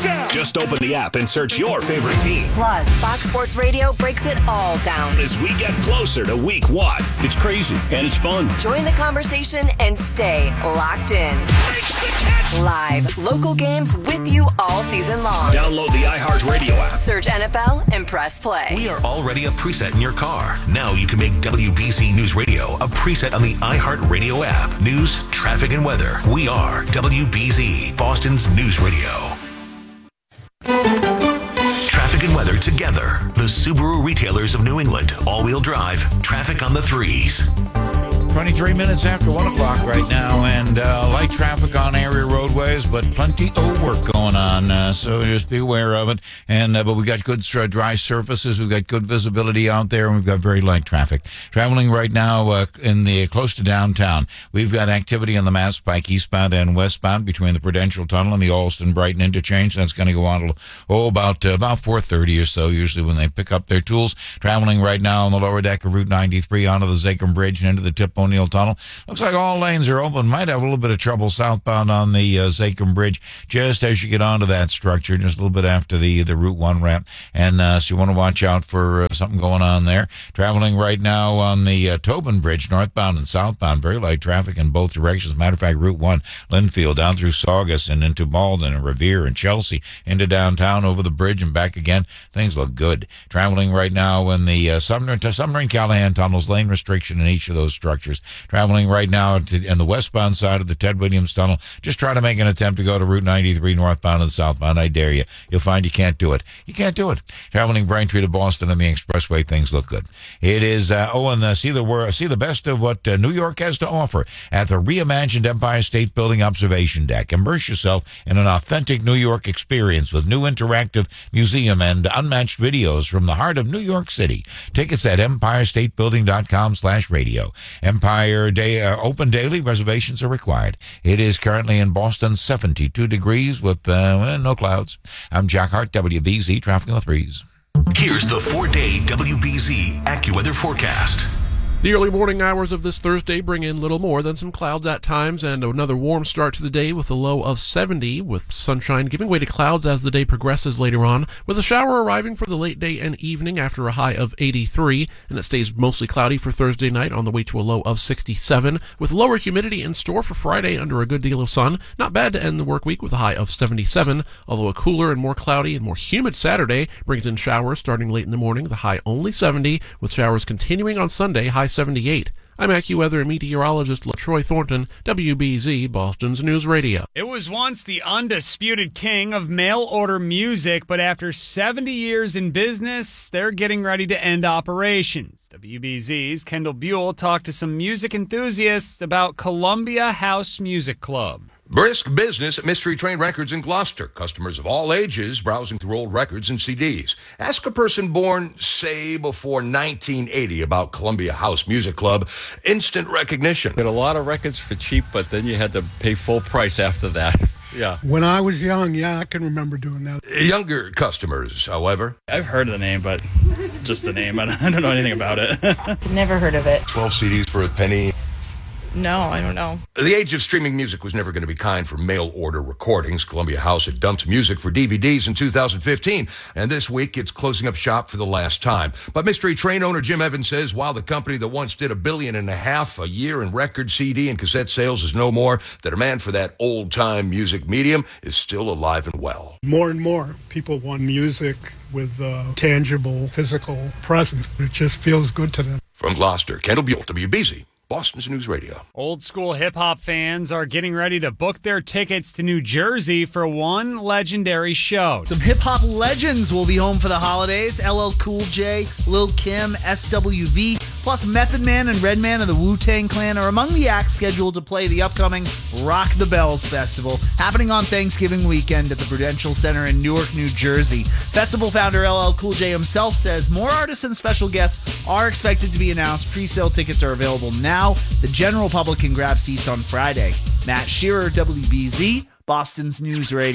Touchdown! Just open the app and search your favorite team. Plus, Fox Sports Radio breaks it all down as we get closer to week 1. It's crazy and it's fun. Join the conversation and stay locked in. Makes the catch! Live, local games with you all season long. Download the iHeartRadio app. Search NFL and press play. We are already a preset in your car. Now you can make WBZ News Radio a preset on the iHeartRadio app. News, traffic, and weather. We are WBZ, Boston's News Radio. Traffic and weather together. The Subaru retailers of New England. All-wheel drive. Traffic on the 3s. 23 minutes after 1 o'clock right now, and light traffic on area roadways, but plenty of work going on, so just be aware of it. And but we got good dry surfaces, we've got good visibility out there, and we've got very light traffic. Traveling right now in the close to downtown, we've got activity on the Mass Pike eastbound and westbound between the Prudential Tunnel and the Alston-Brighton interchange. That's going to go on about 4:30 or so, usually when they pick up their tools. Traveling right now on the lower deck of Route 93 onto the Zachem Bridge and into the Tip O'Neill Tunnel. Looks like all lanes are open. Might have a little bit of trouble southbound on the Zachem Bridge just as you get onto that structure, just a little bit after the Route 1 ramp. And so you want to watch out for something going on there. Traveling right now on the Tobin Bridge, northbound and southbound. Very light traffic in both directions. Matter of fact, Route 1, Linfield, down through Saugus and into Malden and Revere and Chelsea, into downtown, over the bridge and back again. Things look good. Traveling right now in the Sumner and Callahan tunnels, lane restriction in each of those structures. Traveling right now in the westbound side of the Ted Williams Tunnel. Just try to make an attempt to go to Route 93 northbound and southbound. I dare you. You'll find you can't do it. You can't do it. Traveling Braintree to Boston on the Expressway, things look good. It is, see the best of what New York has to offer at the reimagined Empire State Building Observation Deck. Immerse yourself in an authentic New York experience with new interactive museum and unmatched videos from the heart of New York City. Tickets at empirestatebuilding.com/radio. Empire Day open daily. Reservations are required. It is currently in Boston 72 degrees with no clouds. I'm Jack Hart, WBZ, traffic on the 3s. Here's the 4-day WBZ AccuWeather forecast. The early morning hours of this Thursday bring in little more than some clouds at times and another warm start to the day with a low of 70, with sunshine giving way to clouds as the day progresses later on, with a shower arriving for the late day and evening after a high of 83, and it stays mostly cloudy for Thursday night on the way to a low of 67, with lower humidity in store for Friday under a good deal of sun. Not bad to end the work week with a high of 77, although a cooler and more cloudy and more humid Saturday brings in showers starting late in the morning, the high only 70, with showers continuing on Sunday, high 78. I'm AccuWeather and meteorologist LaTroy Thornton, WBZ, Boston's News Radio. It was once the undisputed king of mail-order music, but after 70 years in business, they're getting ready to end operations. WBZ's Kendall Buell talked to some music enthusiasts about Columbia House Music Club. Brisk business at Mystery Train Records in Gloucester. Customers of all ages browsing through old records and CDs. Ask a person born, say, before 1980 about Columbia House Music Club. Instant recognition. Got a lot of records for cheap, but then you had to pay full price after that. Yeah. When I was young, I can remember doing that. Younger customers, however. I've heard of the name, but just the name. I don't know anything about it. Never heard of it. 12 CDs for a penny. No, I don't know. The age of streaming music was never going to be kind for mail-order recordings. Columbia House had dumped music for DVDs in 2015, and this week it's closing up shop for the last time. But Mystery Train owner Jim Evans says while the company that once did $1.5 billion a year in record, CD, and cassette sales is no more, the demand for that old-time music medium is still alive and well. More and more people want music with tangible, physical presence. It just feels good to them. From Gloucester, Kendall Buell, WBZ. Boston's News Radio. Old school hip-hop fans are getting ready to book their tickets to New Jersey for one legendary show. Some hip-hop legends will be home for the holidays. LL Cool J, Lil Kim, SWV, plus Method Man and Redman of the Wu-Tang Clan are among the acts scheduled to play the upcoming Rock the Bells Festival, happening on Thanksgiving weekend at the Prudential Center in Newark, New Jersey. Festival founder LL Cool J himself says more artists and special guests are expected to be announced. Pre-sale tickets are available now. The general public can grab seats on Friday. Matt Shearer, WBZ, Boston's News Radio.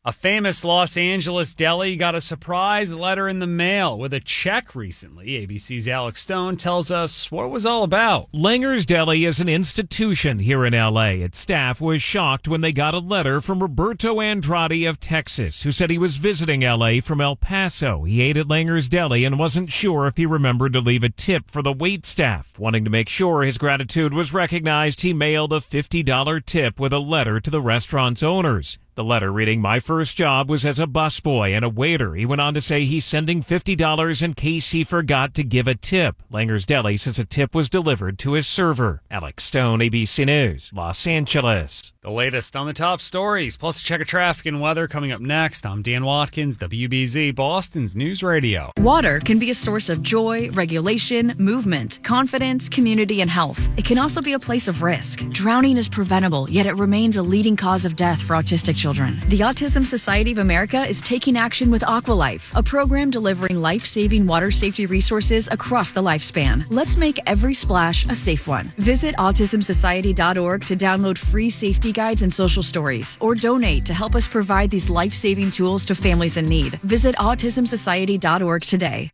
A famous Los Angeles deli got a surprise letter in the mail with a check recently. ABC's Alex Stone tells us what it was all about. Langer's Deli is an institution here in L.A. Its staff was shocked when they got a letter from Roberto Andrade of Texas, who said he was visiting L.A. from El Paso. He ate at Langer's Deli and wasn't sure if he remembered to leave a tip for the wait staff. Wanting to make sure his gratitude was recognized, he mailed a $50 tip with a letter to the restaurant's owners. The letter reading, "My first job was as a busboy and a waiter." He went on to say he's sending $50 in case he forgot to give a tip. Langer's Deli says a tip was delivered to his server. Alex Stone, ABC News, Los Angeles. The latest on the top stories, plus a check of traffic and weather coming up next. I'm Dan Watkins, WBZ, Boston's News Radio. Water can be a source of joy, regulation, movement, confidence, community, and health. It can also be a place of risk. Drowning is preventable, yet it remains a leading cause of death for autistic children. The Autism Society of America is taking action with Aqualife, a program delivering life-saving water safety resources across the lifespan. Let's make every splash a safe one. Visit autismsociety.org to download free safety guides and social stories, or donate to help us provide these life-saving tools to families in need. Visit autismsociety.org today.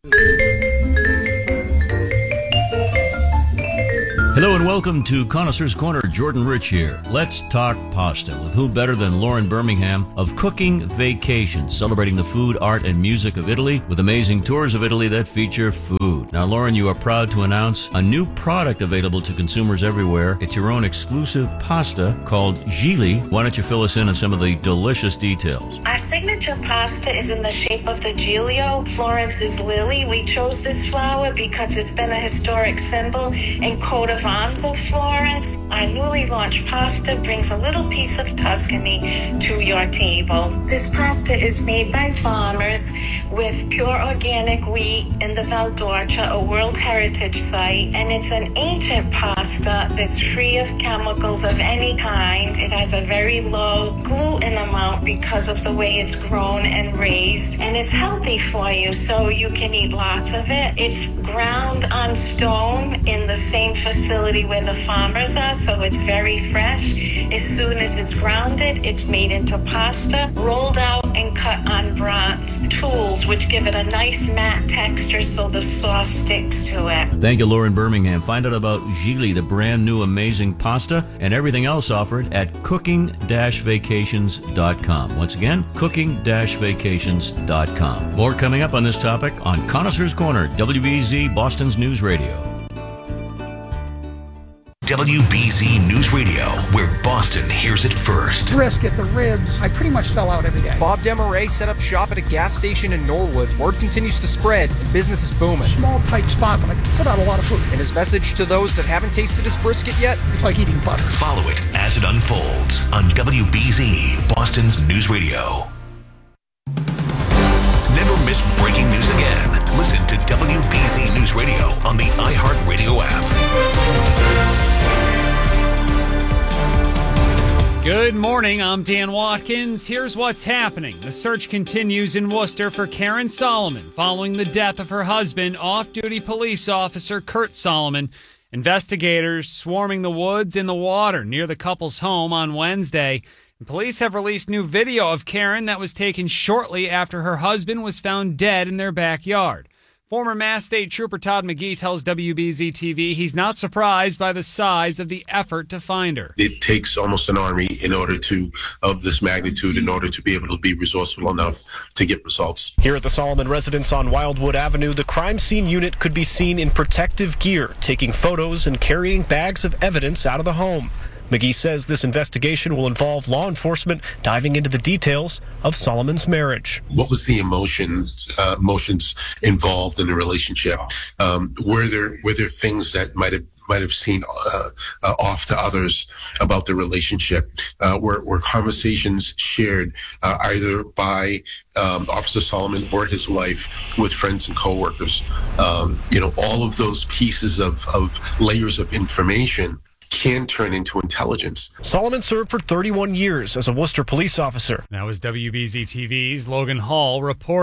Hello and welcome to Connoisseur's Corner. Jordan Rich here. Let's talk pasta with who better than Lauren Birmingham of Cooking Vacations, celebrating the food, art, and music of Italy with amazing tours of Italy that feature food. Now, Lauren, you are proud to announce a new product available to consumers everywhere. It's your own exclusive pasta called Gigli. Why don't you fill us in on some of the delicious details? Our signature pasta is in the shape of the Giglio, Florence's lily. We chose this flower because it's been a historic symbol and coat of arms of Florence. Our newly launched pasta brings a little piece of Tuscany to your table. This pasta is made by farmers with pure organic wheat in the Val d'Orcia, a World Heritage Site, and it's an ancient pasta that's free of chemicals of any kind. It has a very low gluten amount because of the way it's grown and raised, and it's healthy for you, so you can eat lots of it. It's ground on stone in the same facility where the farmers are, so it's very fresh. As soon as it's grounded, it's made into pasta, rolled out and cut on bronze tools, which give it a nice matte texture so the sauce sticks to it. Thank you, Lauren Birmingham. Find out about Gigli, the brand new amazing pasta, and everything else offered at cooking-vacations.com. Once again, cooking-vacations.com. More coming up on this topic on Connoisseur's Corner, WBZ, Boston's News Radio. WBZ News Radio, where Boston hears it first. Brisket, the ribs, I pretty much sell out every day. Bob Demaray set up shop at a gas station in Norwood. Word continues to spread, and business is booming. Small, tight spot, but I can put out a lot of food. And his message to those that haven't tasted his brisket yet? It's like eating butter. Follow it as it unfolds on WBZ, Boston's News Radio. Never miss breaking news again. Listen to WBZ News Radio on the iHeartRadio app. Good morning, I'm Dan Watkins. Here's what's happening. The search continues in Worcester for Karen Solomon following the death of her husband, off-duty police officer Kurt Solomon. Investigators swarming the woods in the water near the couple's home on Wednesday. And police have released new video of Karen that was taken shortly after her husband was found dead in their backyard. Former Mass State Trooper Todd McGee tells WBZ-TV he's not surprised by the size of the effort to find her. It takes almost an army of this magnitude in order to be able to be resourceful enough to get results. Here at the Solomon residence on Wildwood Avenue, the crime scene unit could be seen in protective gear, taking photos and carrying bags of evidence out of the home. McGee says this investigation will involve law enforcement diving into the details of Solomon's marriage. What was the emotions involved in the relationship? Were there things that might have seemed off to others about the relationship? Were conversations shared either by Officer Solomon or his wife with friends and coworkers? All of those pieces of layers of information can turn into intelligence. Solomon served for 31 years as a Worcester police officer. That was WBZ-TV's Logan Hall reporting.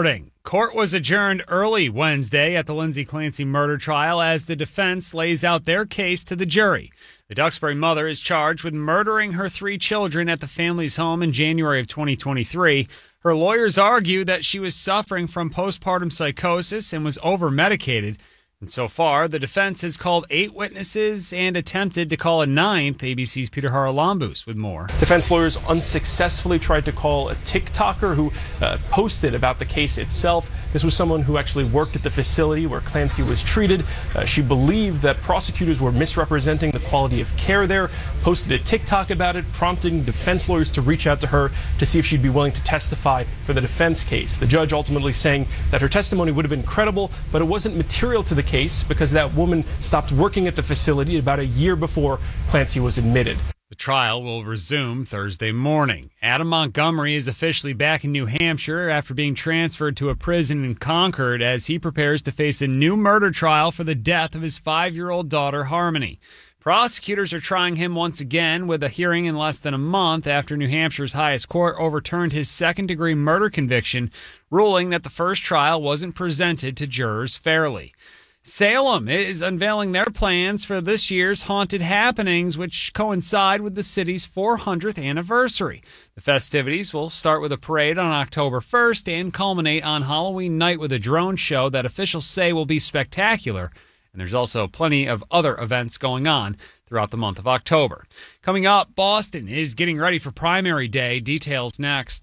Court was adjourned early Wednesday at the Lindsay Clancy murder trial as the defense lays out their case to the jury. The Duxbury mother is charged with murdering her 3 children at the family's home in January of 2023. Her lawyers argue that she was suffering from postpartum psychosis and was over-medicated. And so far, the defense has called 8 witnesses and attempted to call a 9th. ABC's Peter Haralambous with more. Defense lawyers unsuccessfully tried to call a TikToker who posted about the case itself. This was someone who actually worked at the facility where Clancy was treated. She believed that prosecutors were misrepresenting the quality of care there, posted a TikTok about it, prompting defense lawyers to reach out to her to see if she'd be willing to testify for the defense case. The judge ultimately saying that her testimony would have been credible, but it wasn't material to the case because that woman stopped working at the facility about a year before Clancy was admitted. The trial will resume Thursday morning. Adam Montgomery is officially back in New Hampshire after being transferred to a prison in Concord as he prepares to face a new murder trial for the death of his 5-year-old daughter, Harmony. Prosecutors are trying him once again with a hearing in less than a month after New Hampshire's highest court overturned his second-degree murder conviction, ruling that the first trial wasn't presented to jurors fairly. Salem is unveiling their plans for this year's Haunted Happenings, which coincide with the city's 400th anniversary. The festivities will start with a parade on October 1st and culminate on Halloween night with a drone show that officials say will be spectacular. And there's also plenty of other events going on throughout the month of October. Coming up, Boston is getting ready for primary day. Details next.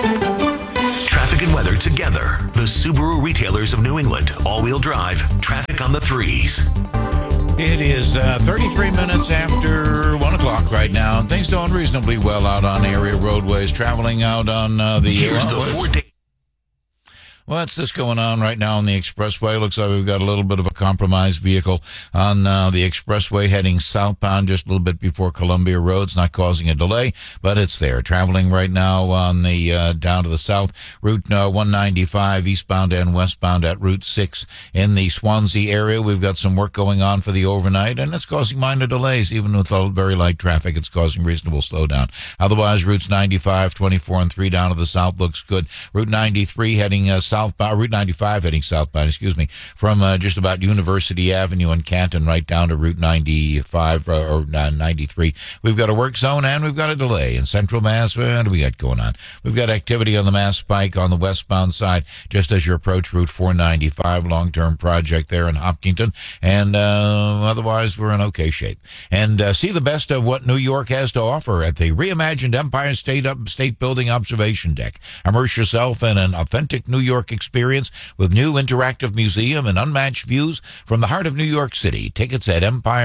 Traffic and weather together. The Subaru retailers of New England. All-wheel drive. Traffic on the 3s. It is 33 minutes after 1 o'clock right now, and things going reasonably well out on area roadways. Traveling out on the... Here's the 4-day... What's this going on right now on the expressway? Looks like we've got a little bit of a compromised vehicle on the expressway heading southbound just a little bit before Columbia Road. It's not causing a delay, but it's there. Traveling right now on the down to the south, Route 195 eastbound and westbound at Route 6 in the Swansea area. We've got some work going on for the overnight, and it's causing minor delays. Even with very light traffic, it's causing reasonable slowdown. Otherwise, Routes 95, 24, and 3 down to the south looks good. Route 93 heading southbound, Route 95 heading southbound, from just about University Avenue in Canton right down to Route 95 or 93. We've got a work zone and we've got a delay. In Central Mass, what do we got going on? We've got activity on the Mass Pike on the westbound side just as you approach Route 495, long-term project there in Hopkinton. And otherwise, we're in okay shape. And see the best of what New York has to offer at the reimagined Empire State Building Observation Deck. Immerse yourself in an authentic New York experience with new interactive museum and unmatched views from the heart of New York City. Tickets at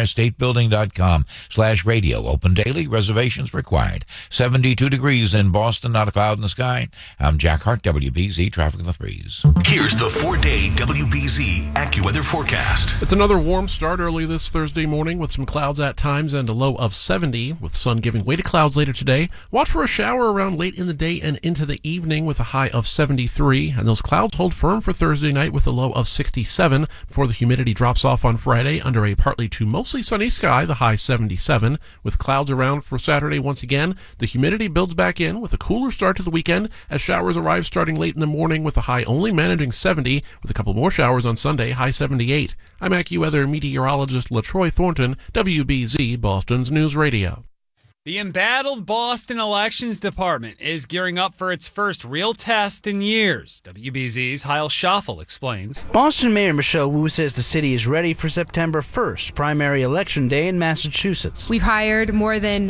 empirestatebuilding.com/radio. Open daily. Reservations required. 72 degrees in Boston, not a cloud in the sky. I'm Jack Hart, WBZ Traffic in the 3s. Here's the 4-day WBZ AccuWeather forecast. It's another warm start early this Thursday morning with some clouds at times and a low of 70, with sun giving way to clouds later today. Watch for a shower around late in the day and into the evening with a high of 73, and those clouds hold firm for Thursday night with a low of 67 before the humidity drops off on Friday under a partly to mostly sunny sky, the high 77. With clouds around for Saturday once again, the humidity builds back in with a cooler start to the weekend as showers arrive starting late in the morning with a high only managing 70 with a couple more showers on Sunday, high 78. I'm AccuWeather meteorologist LaTroy Thornton, WBZ Boston's News Radio. The embattled Boston Elections Department is gearing up for its first real test in years. WBZ's Heil Schaffel explains. Boston Mayor Michelle Wu says the city is ready for September 1st, primary election day in Massachusetts. We've hired more than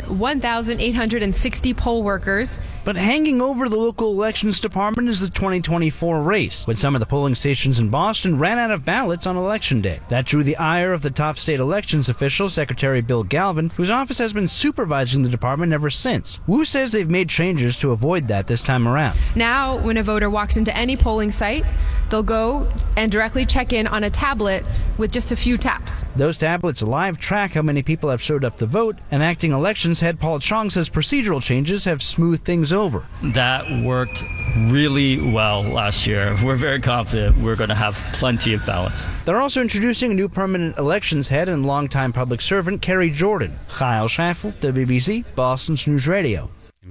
1,860 poll workers. But hanging over the local elections department is the 2024 race, when some of the polling stations in Boston ran out of ballots on election day. That drew the ire of the top state elections official, Secretary Bill Galvin, whose office has been supervising the department ever since. Wu says they've made changes to avoid that this time around. Now, when a voter walks into any polling site, they'll go and directly check in on a tablet with just a few taps. Those tablets live track how many people have showed up to vote, and acting elections head Paul Chong says procedural changes have smoothed things over. That worked really well last year. We're very confident we're going to have plenty of ballots. They're also introducing a new permanent elections head and longtime public servant, Kerry Jordan. Heil Schaffel, WBZ, Boston's News Radio.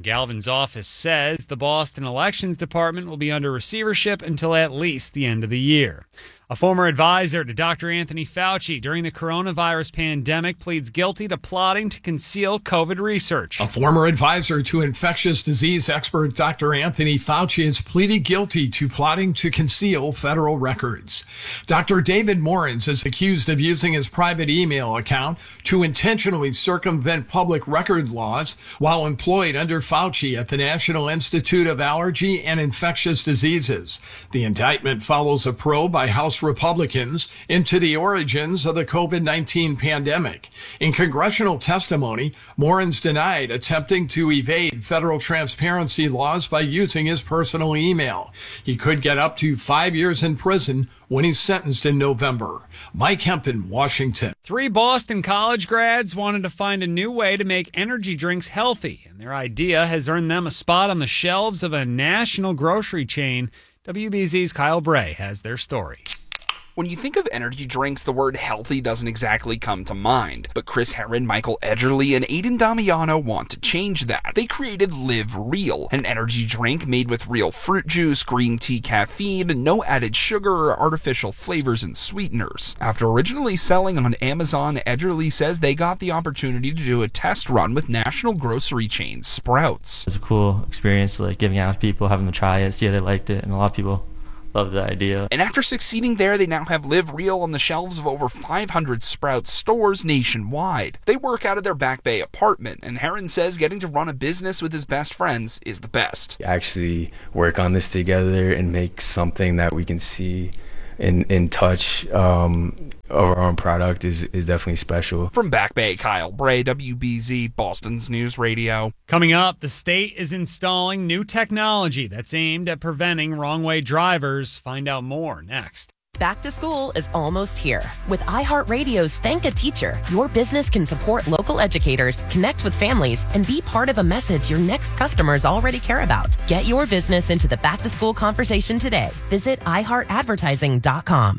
Galvin's office says the Boston Elections Department will be under receivership until at least the end of the year. A former advisor to Dr. Anthony Fauci during the coronavirus pandemic pleads guilty to plotting to conceal COVID research. A former advisor to infectious disease expert Dr. Anthony Fauci has pleaded guilty to plotting to conceal federal records. Dr. David Morens is accused of using his private email account to intentionally circumvent public record laws while employed under Fauci at the National Institute of Allergy and Infectious Diseases. The indictment follows a probe by House Republicans into the origins of the COVID-19 pandemic. In congressional testimony, Morens denied attempting to evade federal transparency laws by using his personal email. He could get up to 5 years in prison when he's sentenced in November. Mike Hempen, Washington. 3 Boston college grads wanted to find a new way to make energy drinks healthy, and their idea has earned them a spot on the shelves of a national grocery chain. WBZ's Kyle Bray has their story. When you think of energy drinks, the word healthy doesn't exactly come to mind. But Chris Herron, Michael Edgerly, and Aidan Damiano want to change that. They created Live Real, an energy drink made with real fruit juice, green tea caffeine, no added sugar or artificial flavors and sweeteners. After originally selling on Amazon, Edgerly says they got the opportunity to do a test run with national grocery chain Sprouts. It was a cool experience, giving out to people, having them try it, see how they liked it, and a lot of people love the idea. And after succeeding there, they now have Live Real on the shelves of over 500 Sprouts stores nationwide. They work out of their Back Bay apartment, and Herron says getting to run a business with his best friends is the best. Actually work on this together and make something that we can see and touch of our own product is definitely special. From Back Bay, Kyle Bray, WBZ, Boston's News Radio. Coming up, the state is installing new technology that's aimed at preventing wrong-way drivers. Find out more next. Back to school is almost here. With iHeartRadio's Thank a Teacher, your business can support local educators, connect with families, and be part of a message your next customers already care about. Get your business into the back-to-school conversation today. Visit iHeartAdvertising.com.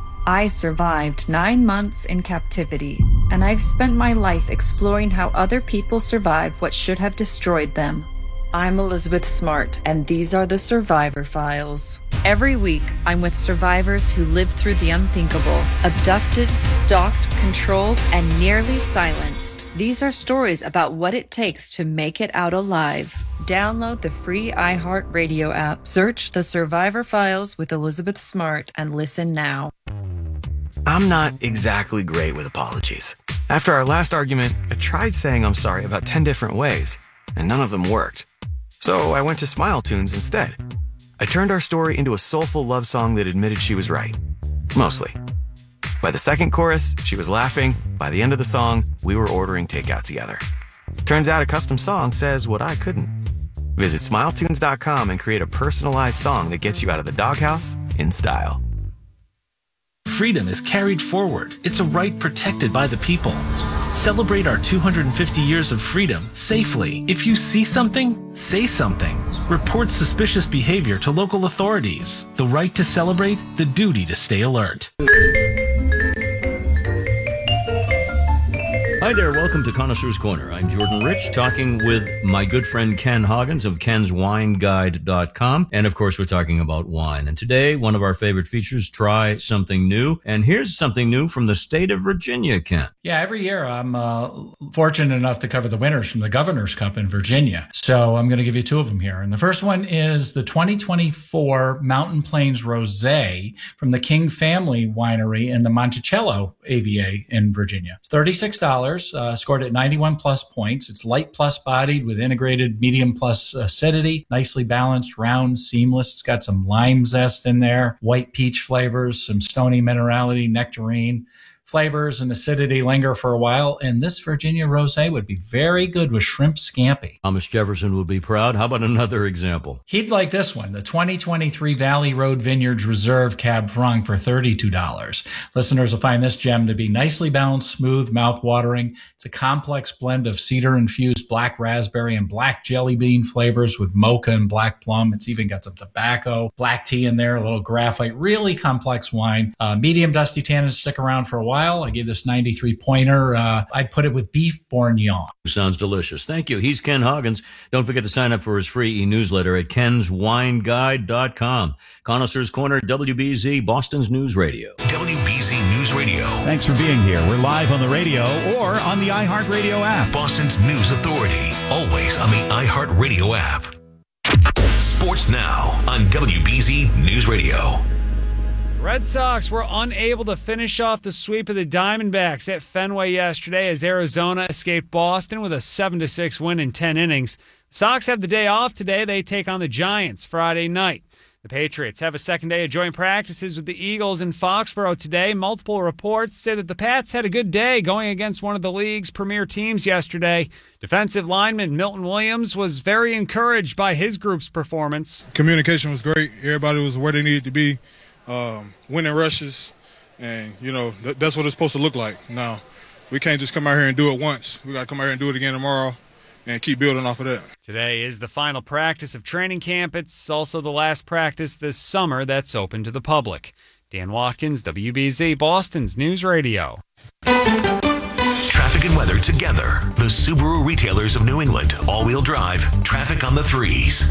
I survived 9 months in captivity, and I've spent my life exploring how other people survive what should have destroyed them. I'm Elizabeth Smart, and these are the Survivor Files. Every week, I'm with survivors who lived through the unthinkable, abducted, stalked, controlled, and nearly silenced. These are stories about what it takes to make it out alive. Download the free iHeartRadio app, search the Survivor Files with Elizabeth Smart, and listen now. I'm not exactly great with apologies. After our last argument, I tried saying I'm sorry about 10 different ways, and none of them worked. So I went to Smile Tunes instead. I turned our story into a soulful love song that admitted she was right. Mostly. By the second chorus, she was laughing. By the end of the song, we were ordering takeout together. Turns out a custom song says what I couldn't. Visit SmileTunes.com and create a personalized song that gets you out of the doghouse in style. Freedom is carried forward. It's a right protected by the people. Celebrate our 250 years of freedom safely. If you see something, say something. Report suspicious behavior to local authorities. The right to celebrate, the duty to stay alert. Hi there, welcome to Connoisseur's Corner. I'm Jordan Rich, talking with my good friend Ken Hoggins of kenswineguide.com. And of course, we're talking about wine. And today, one of our favorite features, Try Something New. And here's something new from the state of Virginia, Ken. Yeah, every year I'm fortunate enough to cover the winners from the Governor's Cup in Virginia. So I'm going to give you 2 of them here. And the first one is the 2024 Mountain Plains Rosé from the King Family Winery in the Monticello AVA in Virginia. $36. Scored at 91 plus points. It's light plus bodied with integrated medium plus acidity. Nicely balanced, round, seamless. It's got some lime zest in there, white peach flavors, some stony minerality, nectarine flavors and acidity linger for a while. And this Virginia Rosé would be very good with shrimp scampi. Thomas Jefferson would be proud. How about another example? He'd like this one, the 2023 Valley Road Vineyards Reserve Cab Franc for $32. Listeners will find this gem to be nicely balanced, smooth, mouth-watering. It's a complex blend of cedar-infused black raspberry and black jelly bean flavors with mocha and black plum. It's even got some tobacco, black tea in there, a little graphite, really complex wine. Medium dusty tannins stick around for a while. while. I gave this 93-pointer. I'd put it with beef bourguignon. Sounds delicious. Thank you. He's Ken Hoggins. Don't forget to sign up for his free e-newsletter at kenswineguide.com. Connoisseurs Corner, WBZ, Boston's News Radio. WBZ News Radio. Thanks for being here. We're live on the radio or on the iHeartRadio app. Boston's News Authority. Always on the iHeartRadio app. Sports Now on WBZ News Radio. Red Sox were unable to finish off the sweep of the Diamondbacks at Fenway yesterday as Arizona escaped Boston with a 7-6 win in 10 innings. The Sox have the day off today. They take on the Giants Friday night. The Patriots have a second day of joint practices with the Eagles in Foxborough today. Multiple reports say that the Pats had a good day going against one of the league's premier teams yesterday. Defensive lineman Milton Williams was very encouraged by his group's performance. Communication was great. Everybody was where they needed to be, winning rushes, and, that's what it's supposed to look like. Now, we can't just come out here and do it once. We got to come out here and do it again tomorrow and keep building off of that. Today is the final practice of training camp. It's also the last practice this summer that's open to the public. Dan Watkins, WBZ, Boston's News Radio. Traffic and weather together. The Subaru retailers of New England. All-wheel drive. Traffic on the 3s.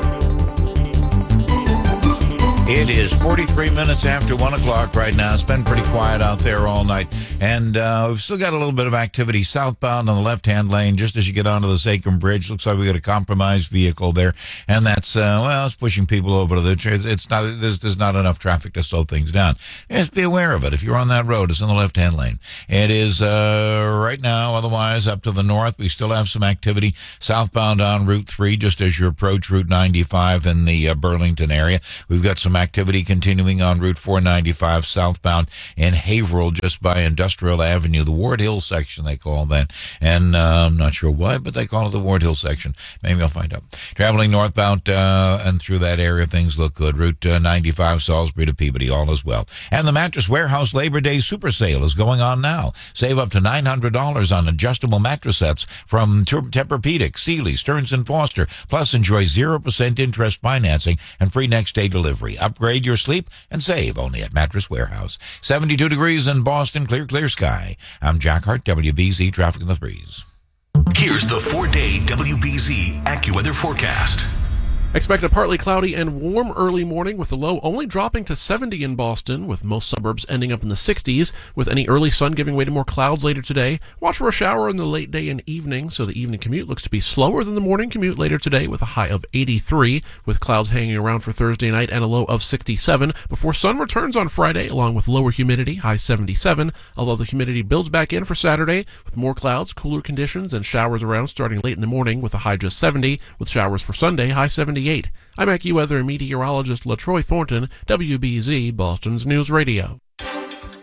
It is 43 minutes after 1 o'clock right now. It's been pretty quiet out there all night. And we've still got a little bit of activity southbound on the left-hand lane just as you get onto the Sacrum Bridge. Looks like we got a compromised vehicle there. And that's, it's pushing people over to the... It's not, there's not enough traffic to slow things down. Just be aware of it. If you're on that road, it's in the left-hand lane. It is right now, otherwise, up to the north. We still have some activity southbound on Route 3 just as you approach Route 95 in the Burlington area. We've got some activity continuing on Route 495 southbound in Haverhill just by Industrial Avenue, the Ward Hill section they call that. And I'm not sure why, but they call it the Ward Hill section. Maybe I'll find out. Traveling northbound and through that area, things look good. Route 95 Salisbury to Peabody, all is well. And the Mattress Warehouse Labor Day Super Sale is going on now. Save up to $900 on adjustable mattress sets from Tempur-Pedic, Sealy, Stearns & Foster. Plus, enjoy 0% interest financing and free next-day delivery. Upgrade your sleep and save only at Mattress Warehouse. 72 degrees in Boston, clear sky. I'm Jack Hart, WBZ Traffic in the 3s. Here's the 4-day WBZ AccuWeather forecast. Expect a partly cloudy and warm early morning with the low only dropping to 70 in Boston, with most suburbs ending up in the 60s, with any early sun giving way to more clouds later today. Watch for a shower in the late day and evening, so the evening commute looks to be slower than the morning commute later today, with a high of 83, with clouds hanging around for Thursday night and a low of 67, before sun returns on Friday, along with lower humidity, high 77, although the humidity builds back in for Saturday, with more clouds, cooler conditions, and showers around starting late in the morning, with a high just 70, with showers for Sunday, high 78. I'm AccuWeather meteorologist LaTroy Thornton, WBZ, Boston's News Radio.